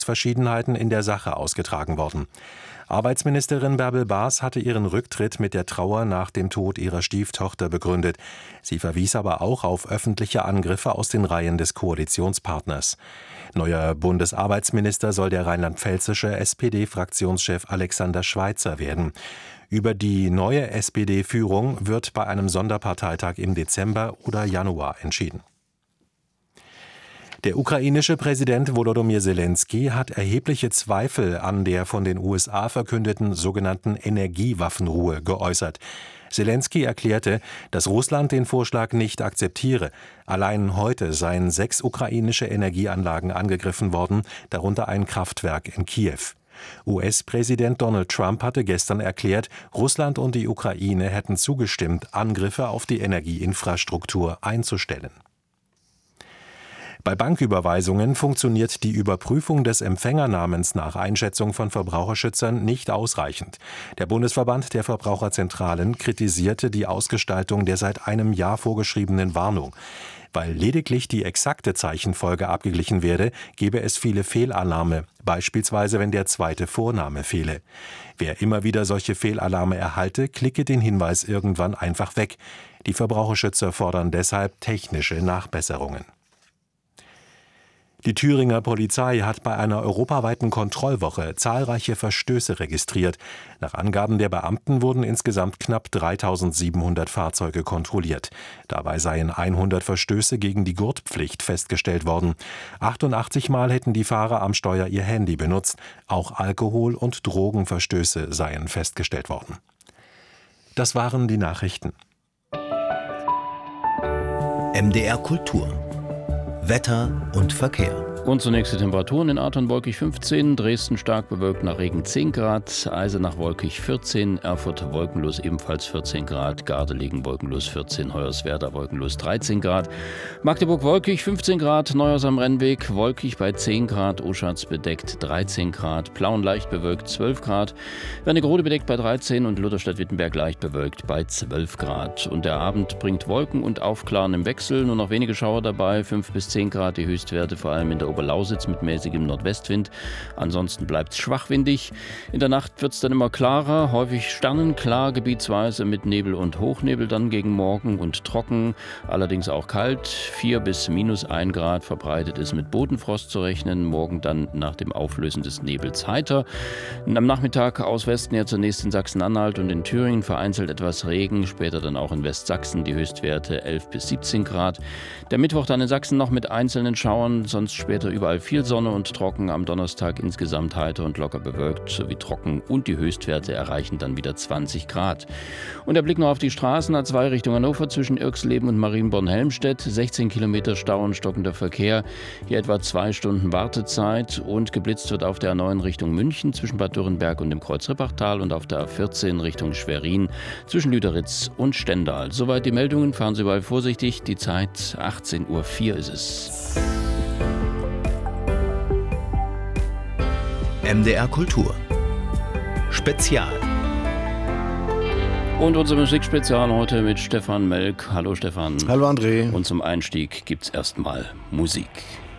Verschiedenheiten in der Sache ausgetragen worden. Arbeitsministerin Bärbel Baas hatte ihren Rücktritt mit der Trauer nach dem Tod ihrer Stieftochter begründet. Sie verwies aber auch auf öffentliche Angriffe aus den Reihen des Koalitionspartners. Neuer Bundesarbeitsminister soll der rheinland-pfälzische SPD-Fraktionschef Alexander Schweitzer werden. Über die neue SPD-Führung wird bei einem Sonderparteitag im Dezember oder Januar entschieden. Der ukrainische Präsident Volodymyr Zelensky hat erhebliche Zweifel an der von den USA verkündeten sogenannten Energiewaffenruhe geäußert. Zelensky erklärte, dass Russland den Vorschlag nicht akzeptiere. Allein heute seien 6 ukrainische Energieanlagen angegriffen worden, darunter ein Kraftwerk in Kiew. US-Präsident Donald Trump hatte gestern erklärt, Russland und die Ukraine hätten zugestimmt, Angriffe auf die Energieinfrastruktur einzustellen. Bei Banküberweisungen funktioniert die Überprüfung des Empfängernamens nach Einschätzung von Verbraucherschützern nicht ausreichend. Der Bundesverband der Verbraucherzentralen kritisierte die Ausgestaltung der seit einem Jahr vorgeschriebenen Warnung. Weil lediglich die exakte Zeichenfolge abgeglichen werde, gebe es viele Fehlalarme, beispielsweise wenn der zweite Vorname fehle. Wer immer wieder solche Fehlalarme erhalte, klicke den Hinweis irgendwann einfach weg. Die Verbraucherschützer fordern deshalb technische Nachbesserungen. Die Thüringer Polizei hat bei einer europaweiten Kontrollwoche zahlreiche Verstöße registriert. Nach Angaben der Beamten wurden insgesamt knapp 3.700 Fahrzeuge kontrolliert. Dabei seien 100 Verstöße gegen die Gurtpflicht festgestellt worden. 88 Mal hätten die Fahrer am Steuer ihr Handy benutzt. Auch Alkohol- und Drogenverstöße seien festgestellt worden. Das waren die Nachrichten. MDR Kultur. Wetter und Verkehr. Und zunächst die Temperaturen in Adern wolkig 15, Dresden stark bewölkt nach Regen 10 Grad, Eisenach wolkig 14, Erfurt wolkenlos ebenfalls 14 Grad, Gardelegen wolkenlos 14, Hoyerswerda wolkenlos 13 Grad, Magdeburg wolkig 15 Grad, Neuhaus am Rennweg wolkig bei 10 Grad, Oschatz bedeckt 13 Grad, Plauen leicht bewölkt 12 Grad, Wernigerode bedeckt bei 13 und Lutherstadt-Wittenberg leicht bewölkt bei 12 Grad. Und der Abend bringt Wolken und Aufklaren im Wechsel, nur noch wenige Schauer dabei, 5 bis 10 Grad die Höchstwerte, vor allem in der Oberlausitz mit mäßigem Nordwestwind. Ansonsten bleibt es schwachwindig. In der Nacht wird es dann immer klarer, häufig sternenklar, gebietsweise mit Nebel und Hochnebel dann gegen Morgen und trocken, allerdings auch kalt, 4 bis -1 Grad, verbreitet ist mit Bodenfrost zu rechnen, morgen dann nach dem Auflösen des Nebels heiter. Und am Nachmittag aus Westen ja zunächst in Sachsen-Anhalt und in Thüringen vereinzelt etwas Regen, später dann auch in Westsachsen die Höchstwerte 11 bis 17 Grad. Der Mittwoch dann in Sachsen noch mit einzelnen Schauern, sonst später überall viel Sonne und trocken, am Donnerstag insgesamt heiter und locker bewölkt sowie trocken und die Höchstwerte erreichen dann wieder 20 Grad. Und der Blick noch auf die Straßen, A2 Richtung Hannover zwischen Irxleben und Marienborn-Helmstedt, 16 Kilometer Stau und stockender Verkehr, hier etwa 2 Stunden Wartezeit und geblitzt wird auf der A9 Richtung München zwischen Bad Dürrenberg und dem Kreuz-Rippachtal und auf der A14 Richtung Schwerin zwischen Lüderitz und Stendal. Soweit die Meldungen, fahren Sie überall vorsichtig, die Zeit 18:04 Uhr ist es. MDR Kultur. Spezial. Und unser Musikspezial heute mit Stefan Melk. Hallo Stefan. Hallo André. Und zum Einstieg gibt's erstmal Musik.